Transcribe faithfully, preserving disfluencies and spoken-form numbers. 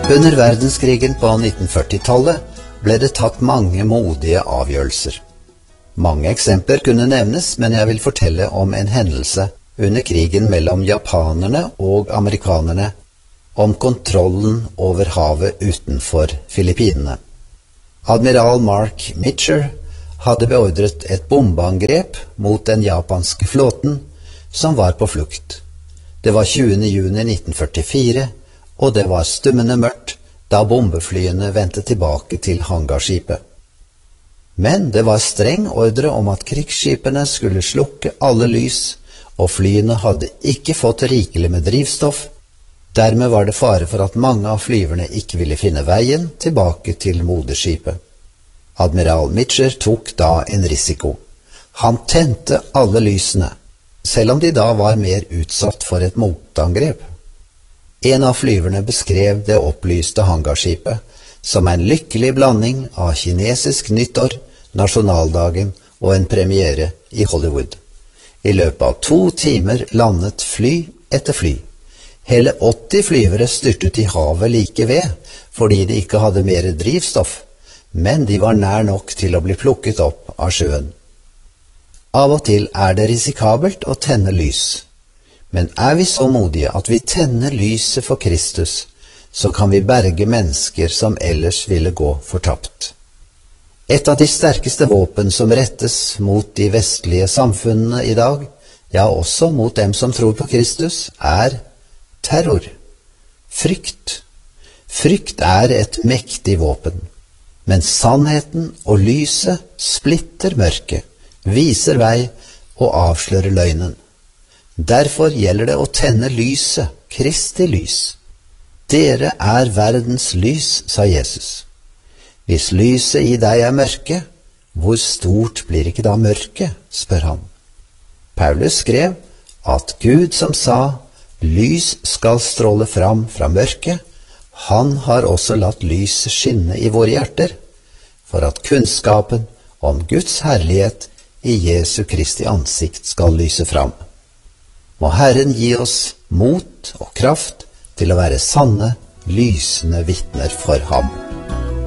Under verdenskrigen på nittenførtitallet ble det tatt mange modige avgjørelser. Mange eksempler kunne nevnes, men jeg vil fortelle om en hendelse under krigen mellom japanerne og amerikanerne om kontrollen over havet utenfor Filippinene. Admiral Mark Mitcher hadde beordret et bombeangrep mot den japanske flåten som var på flukt. Det var tjuende juni nittenførtifire, og det var stummende mørkt da bombeflyene vendte tilbake til hangarskipet. Men det var streng ordre om at krigsskipene skulle slukke alle lys, og flyene hadde ikke fått rikelig med drivstoff. Dermed var det fare for at mange av flyverne ikke ville finne veien tilbake til moderskipet. Admiral Mitcher tok da en risiko. Han tente alle lysene, selv om de da var mer utsatt for et motangrep. En av flyverne beskrev det opplyste hangarskipet som en lykkelig blanding av kinesisk nyttår, nasjonaldagen og en premiere i Hollywood. I løpet av to timer landet fly etter fly. Hele åtti flyvere styrtet i havet like ved, fordi de ikke hadde mer drivstoff, men de var nær nok til å bli plukket opp av sjøen. Av og til er det risikabelt å tenne lys, men er vi så modige at vi tenner lyset for Kristus, så kan vi berge mennesker som ellers ville gå fortapt. Et av de sterkeste våpen som rettes mot de vestlige samfunnene i dag, ja også mot dem som tror på Kristus, er terror. Frykt. Frykt er et mektig våpen, men sannheten og lyset splitter mørket, viser vei og avslører løgnen. Derfor gjelder det å tenne lyset, Kristi lys. Dere er verdens lys, sa Jesus. Hvis lyset i deg er mørke, hvor stort blir ikke da mørket, spør han. Paulus skrev at Gud som sa, lys skal stråle fram fra mørket, han har også latt lyset skinne i våre hjerter, for at kunnskapen om Guds herlighet i Jesu Kristi ansikt skal lyse fram. Må Herren gi oss mot og kraft til å være sanne, lysende vitner for ham.